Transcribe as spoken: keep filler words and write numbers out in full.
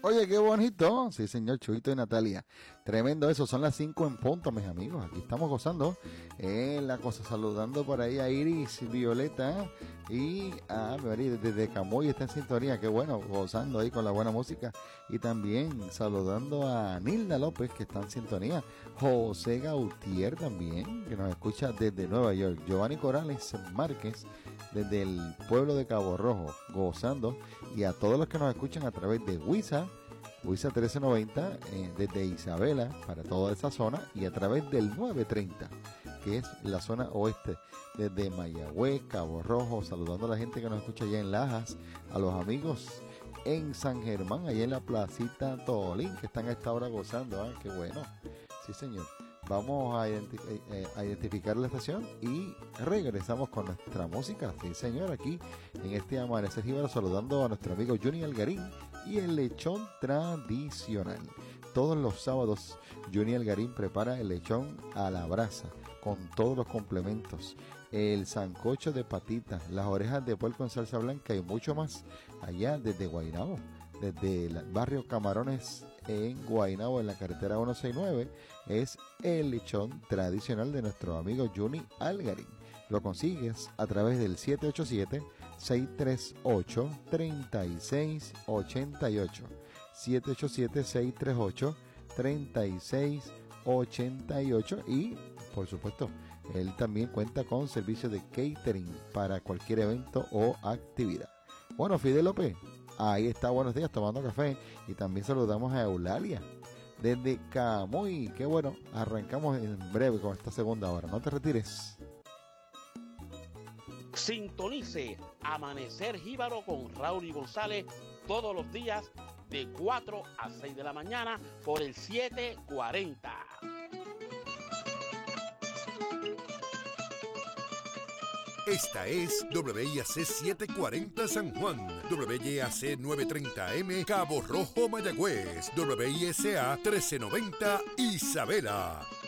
Oye, qué bonito. Sí, señor, Chuito y Natalia. Tremendo eso. Son las cinco en punto, mis amigos. Aquí estamos gozando. Eh, la cosa, saludando por ahí a Iris Violeta. Y a Mary desde Camoy está en sintonía. Qué bueno, gozando ahí con la buena música. Y también saludando a Nilda López, que está en sintonía. José Gautier también, que nos escucha desde Nueva York. Giovanni Corales Márquez, desde el pueblo de Cabo Rojo, gozando. Y a todos los que nos escuchan a través de Huiza, Huiza trece noventa, eh, desde Isabela, para toda esa zona, y a través del nueve treinta, que es la zona oeste, desde Mayagüez, Cabo Rojo, saludando a la gente que nos escucha allá en Lajas, a los amigos en San Germán, allá en la placita Tolín, que están a esta hora gozando. ¿eh? Qué bueno. Sí, señor. Vamos a, identi- eh, a identificar la estación y regresamos con nuestra música. Sí, señor, aquí en este Amanecer Jíbaro, saludando a nuestro amigo Juni Algarín y el lechón tradicional. Todos los sábados, Juni Algarín prepara el lechón a la brasa con todos los complementos. El sancocho de patitas, las orejas de puerco en salsa blanca y mucho más allá desde Guaynabo, desde el barrio Camarones en Guaynabo, en la carretera ciento sesenta y nueve, es el lechón tradicional de nuestro amigo Juni Algarín. Lo consigues a través del siete ocho siete, seis tres ocho, tres seis ocho ocho, siete ocho siete, seis tres ocho, tres seis ocho ocho, y por supuesto él también cuenta con servicio de catering para cualquier evento o actividad. Bueno, Fidel López, ahí está, buenos días, tomando café. Y también saludamos a Eulalia desde Camoy. Qué bueno, arrancamos en breve con esta segunda hora. No te retires. Sintonice Amanecer Jíbaro con Raúl y González todos los días de cuatro a seis de la mañana por el siete cuarenta. Esta es W I A C setecientos cuarenta San Juan, W I A C novecientos treinta M Cabo Rojo Mayagüez, W I S A trece noventa Isabela.